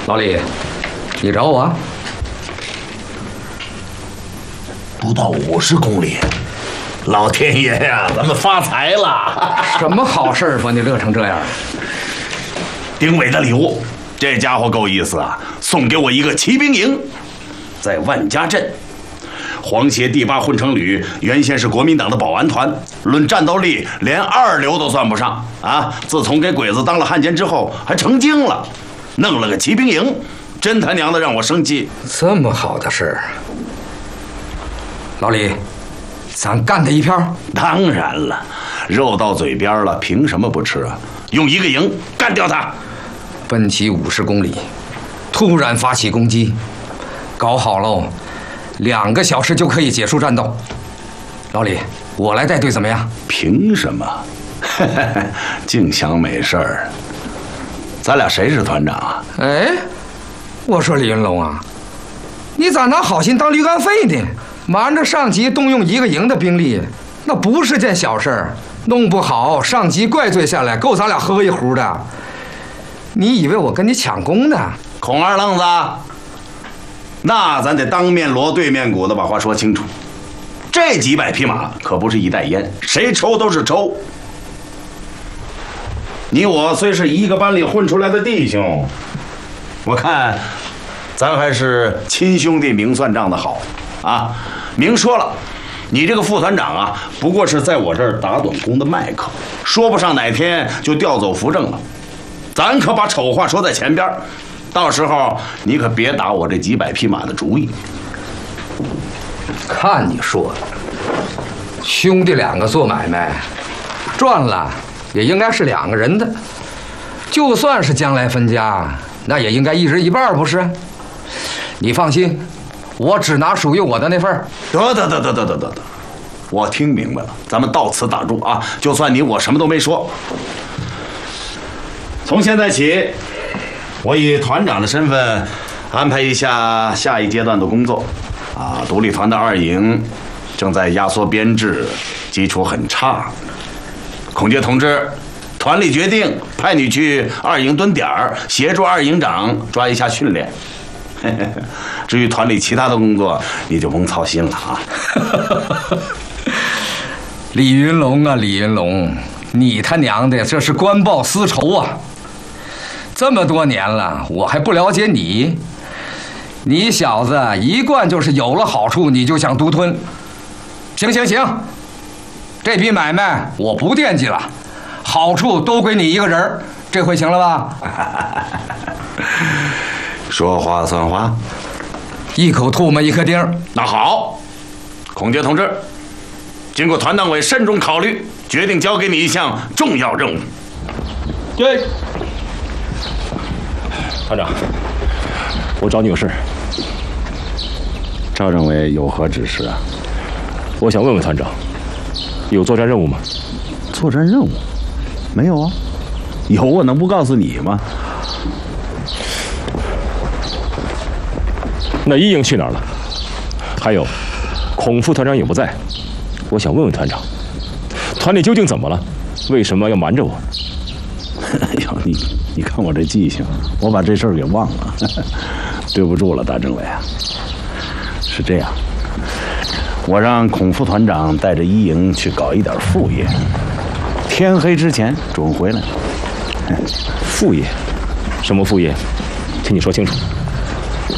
老李，你找我？ 不到50公里，老天爷呀，咱们发财了！ 什么好事把你乐成这样？ 丁伟的礼物，这家伙够意思啊！送给我一个骑兵营，在万家镇。皇协第8混成旅原先是国民党的保安团，论战斗力连2流都算不上啊！自从给鬼子当了汉奸之后，还成精了，弄了个骑兵营，真他娘的让我生气！ 这么好的事儿，老李，咱干他一票？ 当然了，肉到嘴边了，凭什么不吃啊？用1个营干掉他！ 奔袭50公里，突然发起攻击，搞好喽，2个小时就可以结束战斗。老李，我来带队怎么样？ 凭什么？净想美事儿。咱俩谁是团长啊？ 哎，我说李云龙啊，你咋拿好心当驴肝肺呢？瞒着上级动用1个营的兵力，那不是件小事儿，弄不好上级怪罪下来，够咱俩喝一壶的。你以为我跟你抢功呢？ 孔二愣子，那咱得当面锣对面鼓的把话说清楚。这几百匹马可不是一袋烟，谁抽都是抽。你我虽是一个班里混出来的弟兄，我看咱还是亲兄弟明算账的好啊！明说了，你这个副团长啊，不过是在我这儿打短工的麦克，说不上哪天就调走扶正了。咱可把丑话说在前边，到时候你可别打我这几百匹马的主意。 看你说的，兄弟2个做买卖，赚了也应该是2个人的，就算是将来分家，那也应该1人1半，不是？你放心，我只拿属于我的那份儿。 得，我听明白了，咱们到此打住啊！就算你我什么都没说。从现在起，我以团长的身份安排一下下一阶段的工作。啊，独立团的2营正在压缩编制，基础很差。孔杰同志，团里决定派你去2营蹲点儿，协助2营长抓一下训练。至于团里其他的工作，你就甭操心了啊。 李云龙啊，李云龙，你他娘的这是官报私仇啊！这么多年了，我还不了解你。你小子一贯就是有了好处你就想独吞。行，这笔买卖我不惦记了，好处都归你一个人，这回行了吧？ 说话算话， 一口唾沫一颗钉。 那好，孔杰同志，经过团党委慎重考虑，决定交给你一项重要任务。 对，团长，我找你有事。 赵政委有何指示啊？ 我想问问团长，有作战任务吗？ 作战任务？没有啊。有我能不告诉你吗？ 那1营去哪儿了？还有，孔副团长也不在，我想问问团长，团里究竟怎么了？为什么要瞒着我？ 哎呦，你看我这记性，我把这事儿给忘了，对不住了，大政委啊。是这样，我让孔副团长带着1营去搞一点副业，天黑之前准回来。 副业？什么副业？请你说清楚。